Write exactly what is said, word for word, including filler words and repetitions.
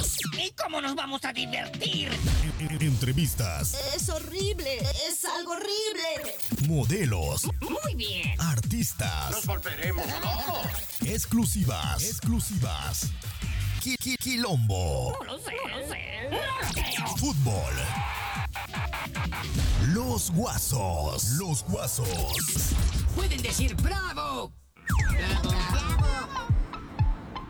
Espectáculos. ¿Y cómo nos vamos a divertir? Entrevistas. Es horrible, es algo horrible. Modelos. Muy bien. Artistas. Nos volveremos locos. Exclusivas. Exclusivas. Qui- qui- Quilombo. No lo sé, no lo sé. No creo. Fútbol. Los Guasos. Los Guasos. Pueden decir bravo. Bravo.